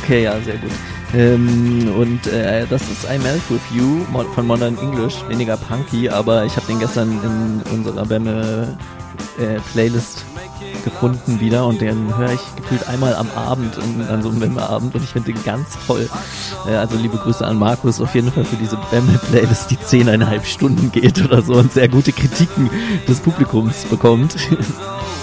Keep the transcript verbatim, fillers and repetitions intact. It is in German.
Okay, ja, sehr gut. Ähm, und äh, das ist I Melt With You von Modern English, weniger punky, aber ich habe den gestern in unserer Bämme äh, Playlist gefunden wieder und den höre ich gefühlt einmal am Abend, in, an so einem Bämme-Abend und ich finde den ganz toll. Äh, also liebe Grüße an Markus auf jeden Fall für diese Bämme-Playlist, die zehneinhalb Stunden geht oder so und sehr gute Kritiken des Publikums bekommt.